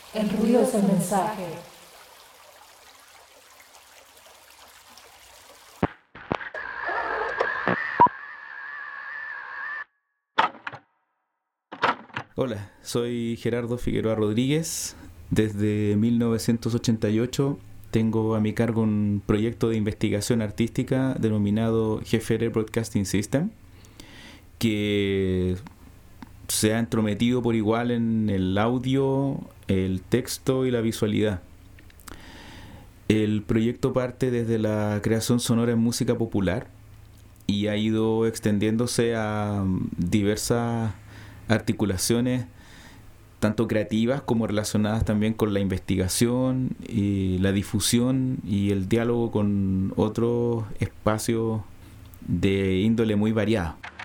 El ruido es el mensaje. Hola, soy Gerardo Figueroa Rodríguez. Desde 1988 tengo a mi cargo un proyecto de investigación artística denominado GFR Broadcasting System, que se ha entrometido por igual en el audio, el texto y la visualidad. El proyecto parte desde la creación sonora en música popular y ha ido extendiéndose a diversas articulaciones tanto creativas como relacionadas también con la investigación y la difusión y el diálogo con otros espacios de índole muy variada.